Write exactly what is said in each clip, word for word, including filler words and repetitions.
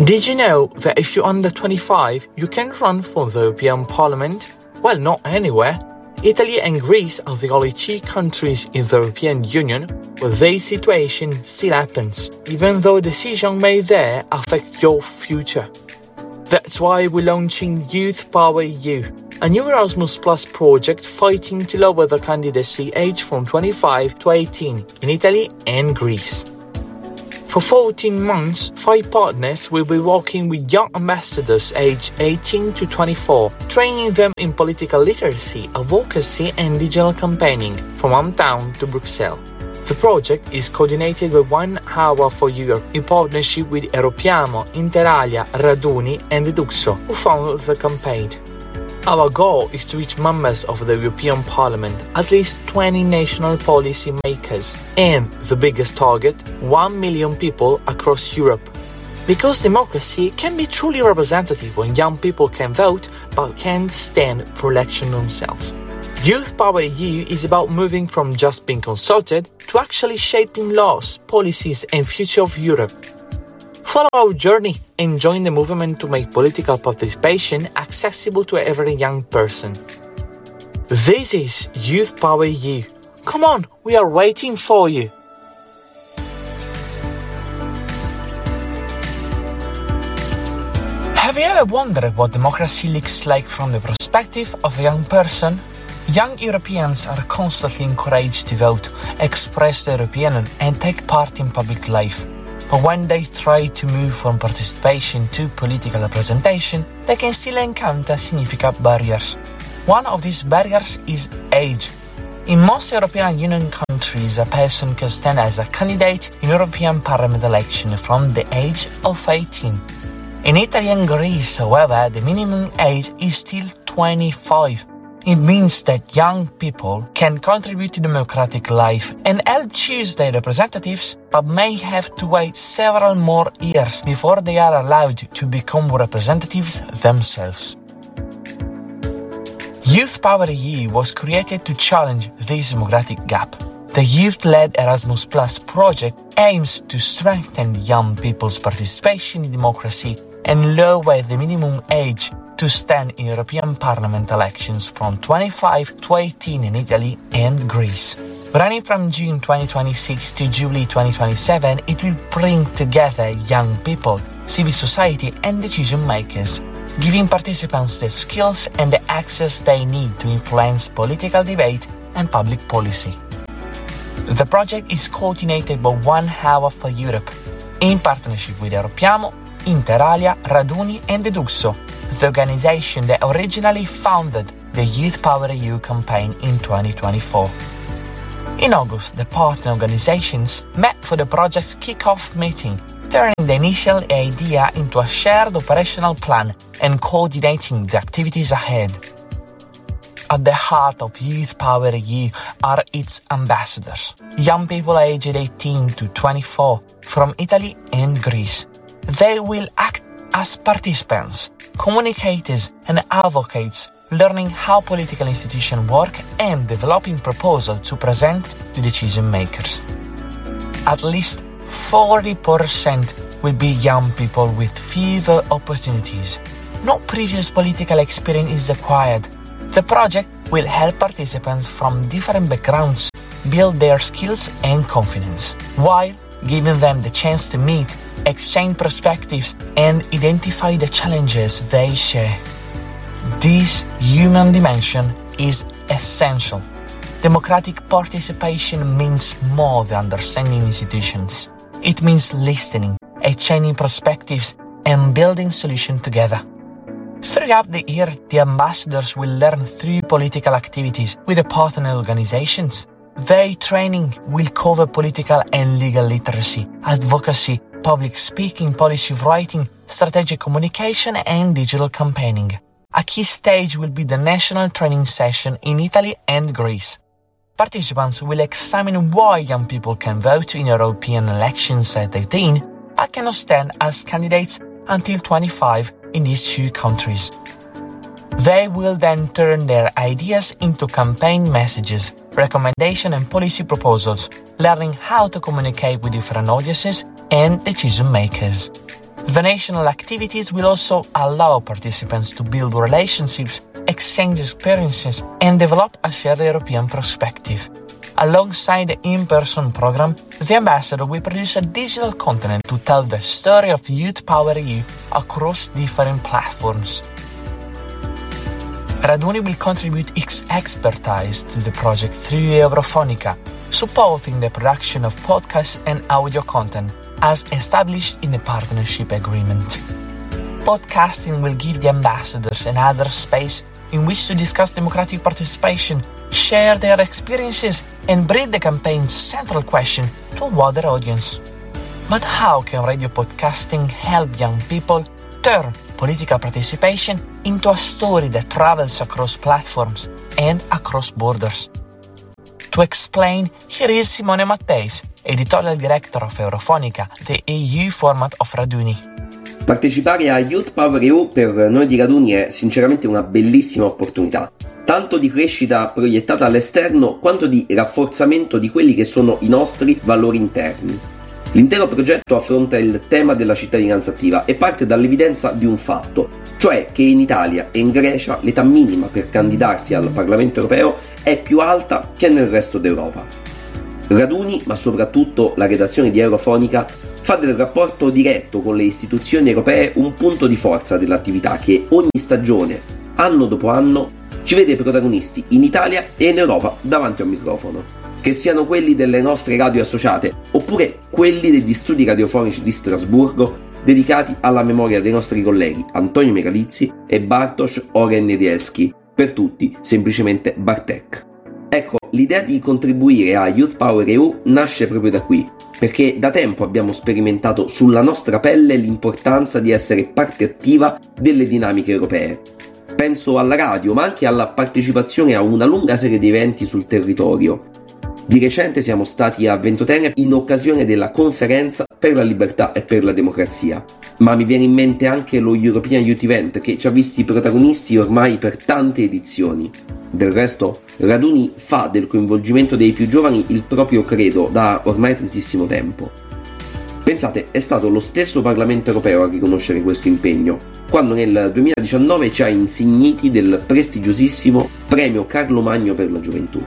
Did you know that if you're under twenty-five, you can run for the European Parliament? Well, not anywhere. Italy and Greece are the only two countries in the European Union where this situation still happens, even though decisions made there affect your future. That's why we're launching Youth Power E U, a new Erasmus Plus project fighting to lower the candidacy age from twenty-five to eighteen in Italy and Greece. For fourteen months, five partners will be working with young ambassadors aged eighteen to twenty-four, training them in political literacy, advocacy and digital campaigning from hometown to Brussels. The project is coordinated with One Hour for Europe in partnership with Europiamo, Interalia, Raduni and Eduxo, who founded the campaign. Our goal is to reach members of the European Parliament, at least twenty national policy makers, and, the biggest target, one million people across Europe. Because democracy can be truly representative when young people can vote but can't stand for election themselves. Youth Power E U is about moving from just being consulted to actually shaping laws, policies and future of Europe. Follow our journey and join the movement to make political participation accessible to every young person. This is Youth Power E U. Come on, we are waiting for you. Have you ever wondered what democracy looks like from the perspective of a young person? Young Europeans are constantly encouraged to vote, express their opinion and take part in public life. But when they try to move from participation to political representation, they can still encounter significant barriers. One of these barriers is age. In most European Union countries, a person can stand as a candidate in European Parliament election from the age of eighteen. In Italy and Greece, however, the minimum age is still twenty-five. It means that young people can contribute to democratic life and help choose their representatives, but may have to wait several more years before they are allowed to become representatives themselves. Youth Power E U was created to challenge this democratic gap. The youth-led Erasmus Plus project aims to strengthen young people's participation in democracy and lower the minimum age to stand in European Parliament elections from twenty-five to eighteen in Italy and Greece. Running from June twenty twenty-six to July twenty twenty-seven, it will bring together young people, civil society and decision makers, giving participants the skills and the access they need to influence political debate and public policy. The project is coordinated by One Hour for Europe, in partnership with Europiamo, Interalia, Raduni and Eduxo, the organization that originally founded the Youth Power E U campaign in twenty twenty-four. In August, the partner organizations met for the project's kick-off meeting, turning the initial idea into a shared operational plan and coordinating the activities ahead. At the heart of Youth Power E U are its ambassadors, young people aged eighteen to twenty-four from Italy and Greece. They will act as participants, communicators and advocates, learning how political institutions work and developing proposals to present to decision makers. At least forty percent will be young people with fewer opportunities. No previous political experience is required. The project will help participants from different backgrounds build their skills and confidence, while giving them the chance to meet, exchange perspectives, and identify the challenges they share. This human dimension is essential. Democratic participation means more than understanding institutions. It means listening, exchanging perspectives, and building solutions together. Throughout the year, the ambassadors will learn through political activities with the partner organizations. Their training will cover political and legal literacy, advocacy, public speaking, policy writing, strategic communication, and digital campaigning. A key stage will be the national training session in Italy and Greece. Participants will examine why young people can vote in European elections at eighteen, but cannot stand as candidates until twenty-five in these two countries. They will then turn their ideas into campaign messages, recommendations and policy proposals, learning how to communicate with different audiences and decision makers. The national activities will also allow participants to build relationships, exchange experiences, and develop a shared European perspective. Alongside the in-person program, the ambassador will produce a digital content to tell the story of Youth Power E U across different platforms. Raduni will contribute its expertise to the project through Eurofonica, supporting the production of podcasts and audio content as established in the partnership agreement. Podcasting will give the ambassadors another space in which to discuss democratic participation, share their experiences, and bring the campaign's central question to a wider audience. But how can radio podcasting help young people turn political participation into a story that travels across platforms and across borders? To explain, here is Simone Matteis, editorial director of Eurofonica, the E U format of Raduni. Partecipare a Youth Power E U per noi di Raduni è sinceramente una bellissima opportunità, tanto di crescita proiettata all'esterno quanto di rafforzamento di quelli che sono i nostri valori interni. L'intero progetto affronta il tema della cittadinanza attiva e parte dall'evidenza di un fatto, cioè che in Italia e in Grecia l'età minima per candidarsi al Parlamento europeo è più alta che nel resto d'Europa. Raduni, ma soprattutto la redazione di Eurofonica, fa del rapporto diretto con le istituzioni europee un punto di forza dell'attività che ogni stagione, anno dopo anno, ci vede protagonisti in Italia e in Europa davanti a un microfono. Che siano quelli delle nostre radio associate oppure quelli degli studi radiofonici di Strasburgo dedicati alla memoria dei nostri colleghi Antonio Megalizzi e Bartosz Oren-Niedzielski, per tutti semplicemente Bartek. Ecco, l'idea di contribuire a Youth Power E U nasce proprio da qui, perché da tempo abbiamo sperimentato sulla nostra pelle l'importanza di essere parte attiva delle dinamiche europee. Penso alla radio, ma anche alla partecipazione a una lunga serie di eventi sul territorio. Di recente siamo stati a Ventotene in occasione della conferenza per la libertà e per la democrazia, ma mi viene in mente anche lo European Youth Event che ci ha visti protagonisti ormai per tante edizioni. Del resto, Raduni fa del coinvolgimento dei più giovani il proprio credo da ormai tantissimo tempo. Pensate, è stato lo stesso Parlamento europeo a riconoscere questo impegno, quando nel duemiladiciannove ci ha insigniti del prestigiosissimo Premio Carlo Magno per la gioventù.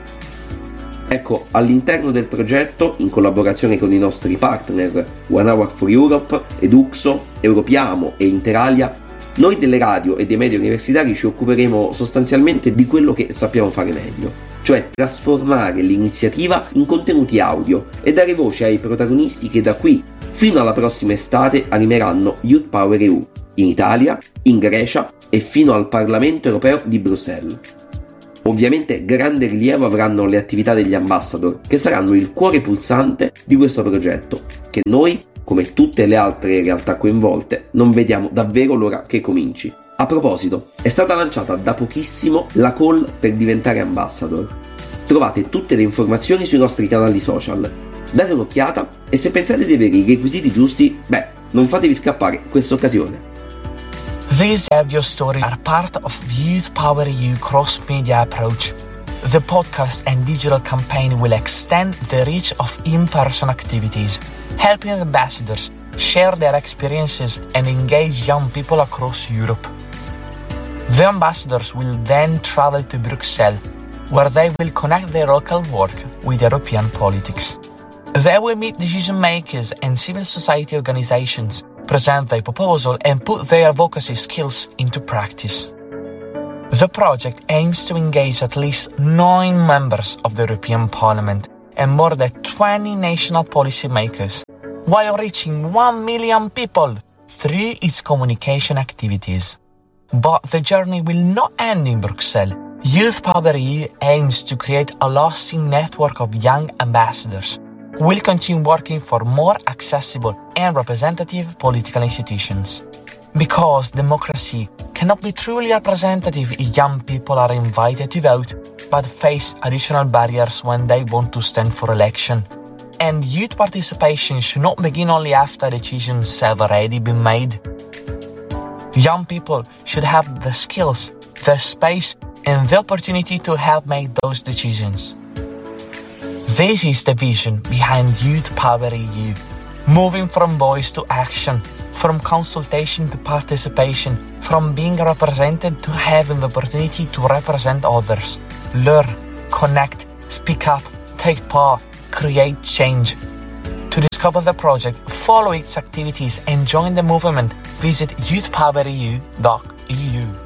Ecco, all'interno del progetto, in collaborazione con i nostri partner One Hour for Europe, Eduxo, Europiamo e Interalia, noi delle radio e dei media universitari ci occuperemo sostanzialmente di quello che sappiamo fare meglio, cioè trasformare l'iniziativa in contenuti audio e dare voce ai protagonisti che da qui fino alla prossima estate animeranno Youth Power E U in Italia, in Grecia e fino al Parlamento europeo di Bruxelles. Ovviamente grande rilievo avranno le attività degli ambassador, che saranno il cuore pulsante di questo progetto, che noi, come tutte le altre realtà coinvolte, non vediamo davvero l'ora che cominci. A proposito, è stata lanciata da pochissimo la call per diventare ambassador. Trovate tutte le informazioni sui nostri canali social. Date un'occhiata e se pensate di avere i requisiti giusti, beh, non fatevi scappare questa occasione. These audio stories are part of the Youth Power E U cross-media approach. The podcast and digital campaign will extend the reach of in-person activities, helping ambassadors share their experiences and engage young people across Europe. The ambassadors will then travel to Brussels, where they will connect their local work with European politics. They will meet decision makers and civil society organizations, present their proposal and put their advocacy skills into practice. The project aims to engage at least nine members of the European Parliament and more than twenty national policy makers, while reaching one million people through its communication activities. But the journey will not end in Brussels. Youth Power E U aims to create a lasting network of young ambassadors. We'll continue working for more accessible and representative political institutions. Because democracy cannot be truly representative if young people are invited to vote but face additional barriers when they want to stand for election. And youth participation should not begin only after decisions have already been made. Young people should have the skills, the space, and the opportunity to help make those decisions. This is the vision behind Youth Power E U. moving from voice to action, from consultation to participation, from being represented to having the opportunity to represent others. Learn, connect, speak up, take part, create change. To discover the project, follow its activities and join the movement, visit youth power e u dot e u.